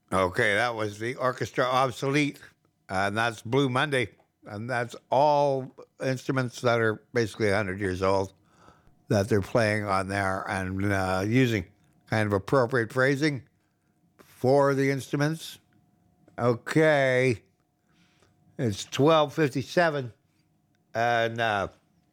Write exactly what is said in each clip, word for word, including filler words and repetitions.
Okay, that was the orchestra obsolete, and that's Blue Monday, and that's all instruments that are basically one hundred years old that they're playing on there and uh, using kind of appropriate phrasing for the instruments. Okay, it's twelve fifty-seven, and uh,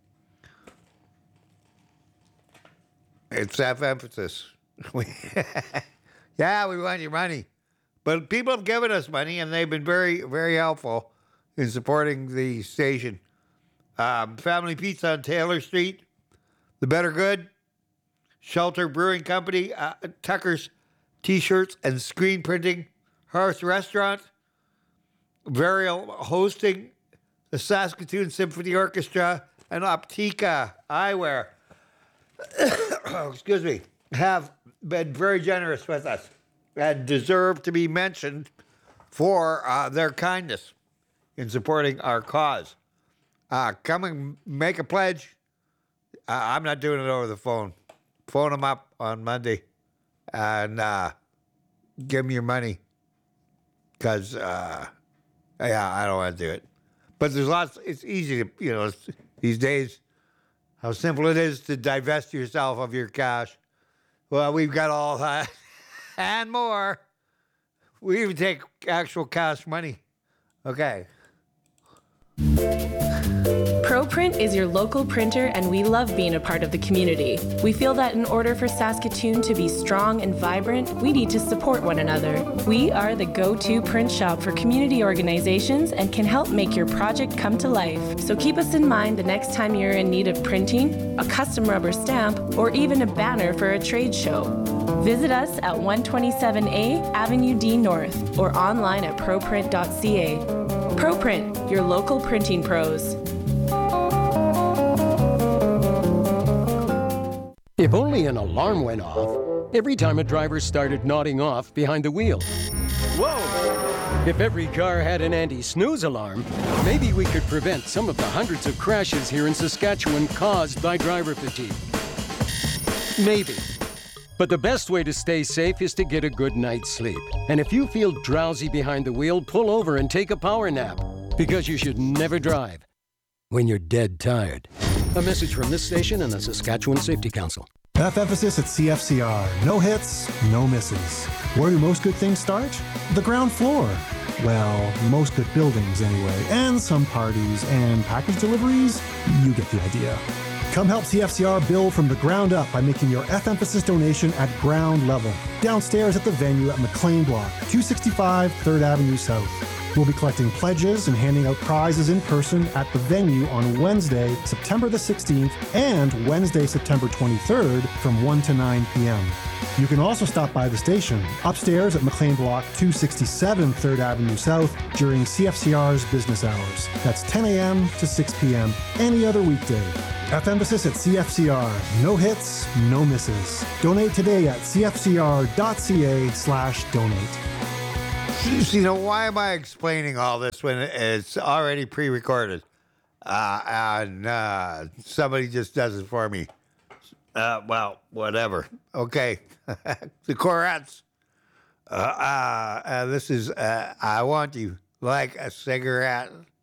it's F emphasis. Yeah, we want your money. But people have given us money, and they've been very, very helpful in supporting the station. Um, Family Pizza on Taylor Street, The Better Good, Shelter Brewing Company, uh, Tucker's T-shirts and screen printing, Hearth Restaurant, Varial Hosting, the Saskatoon Symphony Orchestra, and Optica Eyewear, oh, excuse me, have been very generous with us and deserve to be mentioned for uh, their kindness in supporting our cause. Uh, come and make a pledge. Uh, I'm not doing it over the phone. Phone them up on Monday and uh, give them your money because, uh, yeah, I don't want to do it. But there's lots, it's easy to, you know, these days, how simple it is to divest yourself of your cash. Well, we've got all that and more. We even take actual cash money. Okay. ProPrint is your local printer, and we love being a part of the community. We feel that in order for Saskatoon to be strong and vibrant, we need to support one another. We are the go-to print shop for community organizations and can help make your project come to life. So keep us in mind the next time you're in need of printing, a custom rubber stamp, or even a banner for a trade show. Visit us at one twenty-seven A Avenue D North or online at proprint dot c a. ProPrint, your local printing pros. If only an alarm went off every time a driver started nodding off behind the wheel. Whoa! If every car had an anti-snooze alarm, maybe we could prevent some of the hundreds of crashes here in Saskatchewan caused by driver fatigue. Maybe. But the best way to stay safe is to get a good night's sleep. And if you feel drowsy behind the wheel, pull over and take a power nap. Because you should never drive when you're dead tired. A message from this station and the Saskatchewan Safety Council. F emphasis at C F C R. No hits, no misses. Where do most good things start? The ground floor. Well, most good buildings anyway. And some parties and package deliveries. You get the idea. Come help C F C R build from the ground up by making your F emphasis donation at ground level. Downstairs at the venue at McLean Block, two sixty-five third Avenue South. We'll be collecting pledges and handing out prizes in person at the venue on Wednesday, September the sixteenth and Wednesday, September twenty-third from one to nine p.m. You can also stop by the station upstairs at McLean Block two sixty-seven third Avenue South during C F C R's business hours. That's ten a.m. to six p.m. any other weekday. F emphasis at C F C R. No hits, no misses. Donate today at c f c r dot c a slash donate. You know, why am I explaining all this when it's already pre-recorded? Uh, and uh, somebody just does it for me. Uh, well, whatever. Okay. The Corettes. Uh, uh, uh, this is uh, I Want You Like a Cigarette.